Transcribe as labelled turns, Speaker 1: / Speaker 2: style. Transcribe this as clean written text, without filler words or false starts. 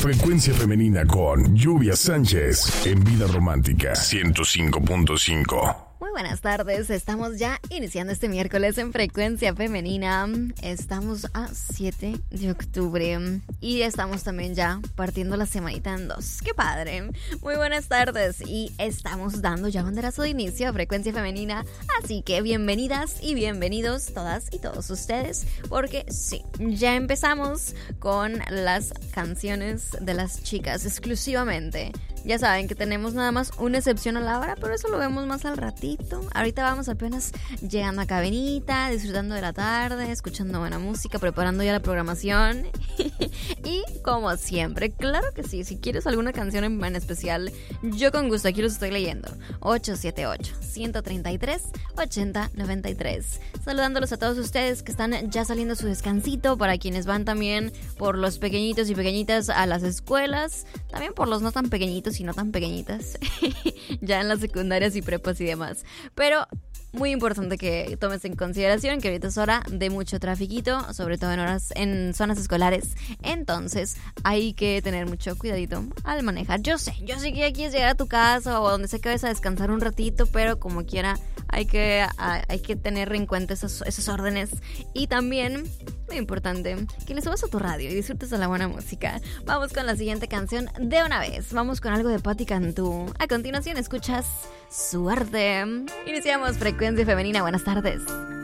Speaker 1: Frecuencia Femenina con Lluvia Sánchez en Vida Romántica 105.5.
Speaker 2: Muy buenas tardes, estamos ya iniciando este miércoles en Frecuencia Femenina. Estamos a 7 de octubre y estamos también ya partiendo la semanita en dos. ¡Qué padre! Muy buenas tardes y estamos dando ya banderazo de inicio a Frecuencia Femenina. Así que bienvenidas y bienvenidos todas y todos ustedes, porque sí, ya empezamos con las canciones de las chicas exclusivamente. Ya saben que tenemos nada más una excepción a la hora, pero eso lo vemos más al ratito. Ahorita vamos apenas llegando a cabinita, disfrutando de la tarde, escuchando buena música, preparando ya la programación. Y como siempre, claro que sí, si quieres alguna canción en especial, yo con gusto aquí los estoy leyendo. 878-133-8093. Saludándolos a todos ustedes que están ya saliendo a su descansito, para quienes van también por los pequeñitos y pequeñitas a las escuelas, también por los no tan pequeñitos y no tan pequeñitas, ya en las secundarias y prepas y demás. Pero muy importante que tomes en consideración que ahorita es hora de mucho trafiquito, sobre todo en zonas escolares. Entonces hay que tener mucho cuidadito al manejar. Yo sé que ya quieres llegar a tu casa o donde sea que vayas a descansar un ratito, pero como quiera hay que tener en cuenta esas órdenes. Y también, muy importante, que le subas a tu radio y disfrutes de la buena música. Vamos con la siguiente canción de una vez. Vamos con algo de Patti Cantú. A continuación escuchas Suerte. Iniciamos Frecuencia Femenina. Buenas tardes.